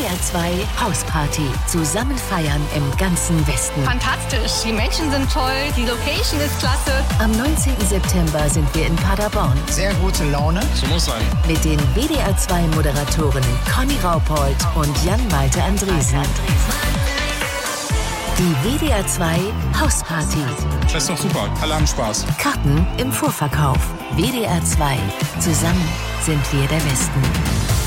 WDR 2 Hausparty. Zusammen feiern im ganzen Westen. Fantastisch. Die Menschen sind toll. Die Location ist klasse. Am 19. September sind wir in Paderborn. Sehr gute Laune. So muss sein. Mit den WDR 2 Moderatoren Conny Raupold und Jan-Malte Andresen. Die WDR 2 Hausparty. Das ist doch super. Alle haben Spaß. Karten im Vorverkauf. WDR 2. Zusammen sind wir der Westen.